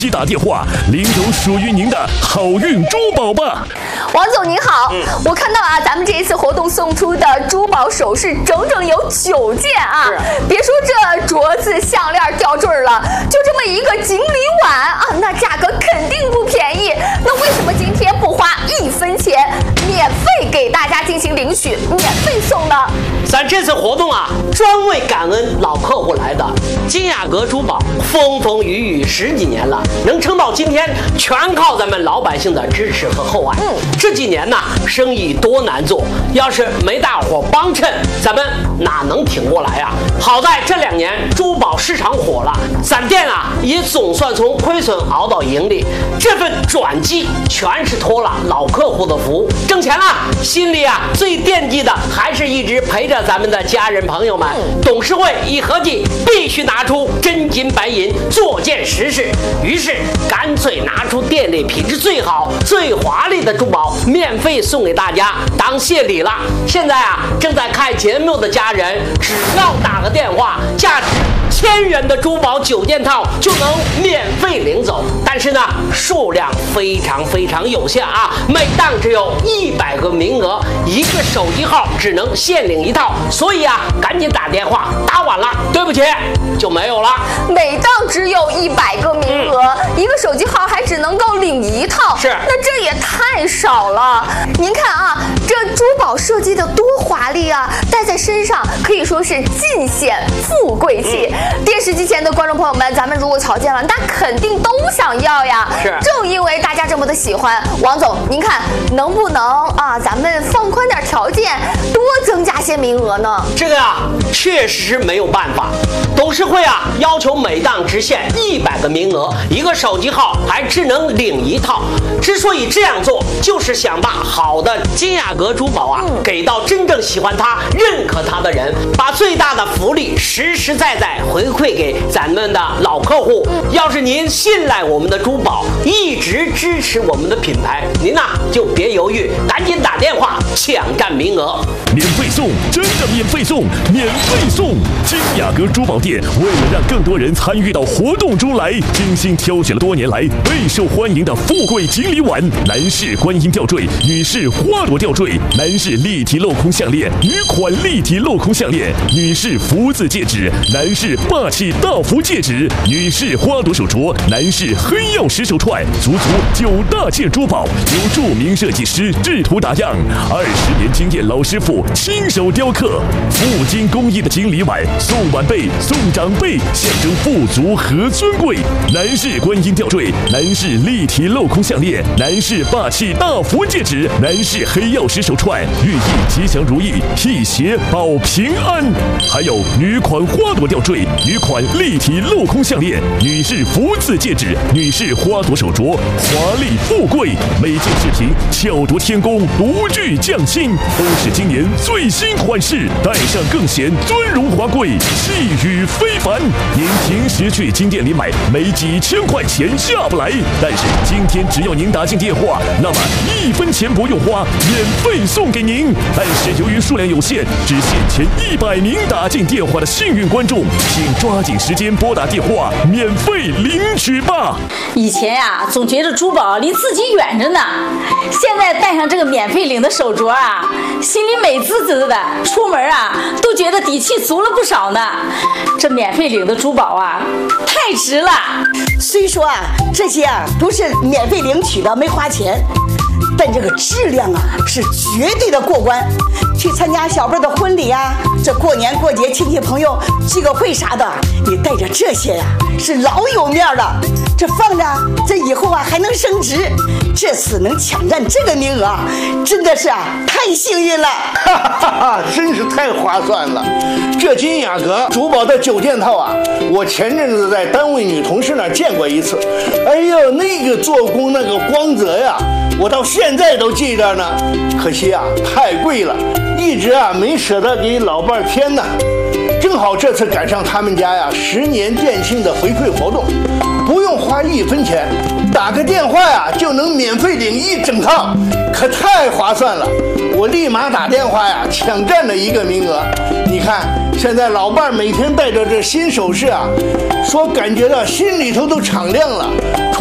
打电话领走属于您的好运珠宝吧。 王总您好，我看到咱们这一次活动送出的珠宝首饰整整有9件啊！别说这镯子、项链、吊坠了，就这么一个锦鲤碗啊，那价格肯定不便宜。那为什么今天不花1分钱，免费给大家进行领取，免费送呢？ 咱这次活动专为感恩老客户来的。金雅阁珠宝风风雨雨10几年了，能撑到今天，全靠咱们老百姓的支持和厚爱。这几年生意多难做，要是没大伙帮衬，咱们哪能挺过来啊？好在这2年珠宝市场火了，咱店也总算从亏损熬到盈利。这份转机全是托了老客户的福，挣钱了，心里最惦记的还是一直陪着咱们的家人朋友们。董事会一合计，必须拿出真金白银做件实事，于是干脆拿出店里品质最好、最华丽的珠宝，免费送给大家当谢礼了。现在正在看节目的家人，只要打个电话，价值1000元的珠宝9件套就能免费领走。但是数量非常有限每档只有100个名额，一个手机号只能限领1套，所以赶紧打电话，打晚了对不起就没有了。 每档只有100个名额，一个手机号还只能够领1套， 是， 那这也太少了。您看这珠宝设计的多华丽戴在身上可以说是尽显富贵气。电视机前的观众朋友们，咱们如果瞧见了，那肯定都想要呀。 是， 正因为大家这么的喜欢，王总您看能不能咱们放宽点条件，多增加些名额呢？ 这个确实是没有办法。董事会要求每档只限100个名额，一个手机号还只能领1套。之所以这样做，就是想把好的金雅阁珠宝给到真正喜欢它、认可它的人，把最大的福利实实在在回馈给咱们的老客户。要是您信赖我们的珠宝，一直支持我们的品牌，您就别犹豫，赶紧打电话抢占名额。 免费送，真的免费送，免费送！金雅阁珠宝店为了让更多人参与到活动中来，精心挑选了多年来备受欢迎的富贵锦鲤碗、男士观音吊坠、女士花朵吊坠、男士立体镂空项链、女款立体镂空项链、女士福字戒指、男士霸气大福戒指、女士花朵手镯、男士黑曜石手串，足9大件珠宝，由著名设计师制图打样，20年经验老师傅亲手雕刻，富金工艺的锦鲤碗，送晚辈送长辈，象征富足和尊贵。男士观音吊坠，男士立体镂空项链，男士霸气大福戒指，男士黑曜石手串，寓意吉祥如意，辟邪保平安。还有女款花朵吊坠，女款立体镂空项链，女士福字戒指，女士花朵手镯，华丽富贵。每件饰品巧夺天工，独具匠心，都是今年最新款式，戴上更显尊荣华贵，气宇非凡。您平时去金店里买，没几千块钱下不来，但是今天只要您打进电话，那么1分钱不用花，免费送给您。但是由于数量有限，只限前100名打进电话的幸运观众，请抓紧时间拨打电话，免费领取吧。 以前总觉得珠宝离自己远着呢，现在戴上这个免费领的手镯心里美滋滋的，出门都觉得底气足了不少呢。这免费领的珠宝太值了。 虽说这些都是免费领取的，没花钱，但这个质量是绝对的过关。去参加小辈的婚礼这过年过节亲戚朋友聚个会啥的，你带着这些是老有面了。这放着，这以后还能升值。这次能抢占这个名额，真的是太幸运了。 哈哈哈，真是太划算了。这金雅阁珠宝的9件套我前阵子在单位女同事那儿见过一次。哎呦，那个做工那个光泽呀，我到现在都记着呢。可惜太贵了，一直没舍得给老伴添呢。正好这次赶上他们家10年店庆的回馈活动，不用花1分钱， 打个电话呀就能免费领一整套，可太划算了。我立马打电话呀，抢占了一个名额。你看，现在老伴儿每天戴着这新首饰啊，说感觉到心里头都敞亮了。